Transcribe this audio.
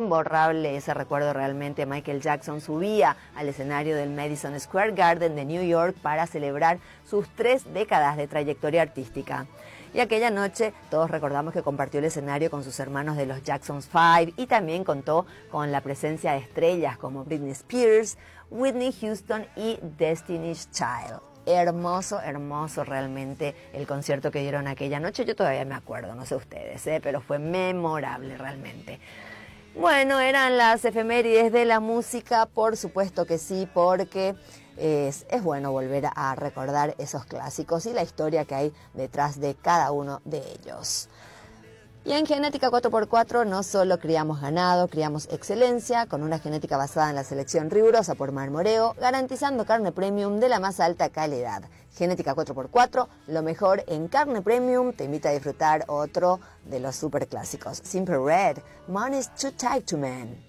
imborrable ese recuerdo realmente. Michael Jackson subía al escenario del Madison Square Garden de New York para celebrar sus 3 décadas de trayectoria artística. Y aquella noche todos recordamos que compartió el escenario con sus hermanos de los Jackson 5 y también contó con la presencia de estrellas como Britney Spears, Whitney Houston y Destiny's Child. Hermoso, hermoso realmente el concierto que dieron aquella noche. Yo todavía me acuerdo, no sé ustedes, pero fue memorable realmente. Bueno, eran las efemérides de la música, por supuesto que sí, porque es bueno volver a recordar esos clásicos y la historia que hay detrás de cada uno de ellos. Y en Genética 4x4 no solo criamos ganado, criamos excelencia, con una genética basada en la selección rigurosa por Marmoreo, garantizando carne premium de la más alta calidad. Genética 4x4, lo mejor en carne premium, te invita a disfrutar otro de los superclásicos. Simple Red, Money's Too Tight to Man.